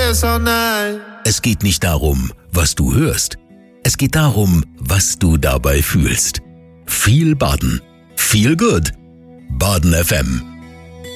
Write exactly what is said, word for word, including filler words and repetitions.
yes or nein. Es geht nicht darum, was du hörst. Es geht darum, was du dabei fühlst. Viel Baden. Feel good. Baden F M.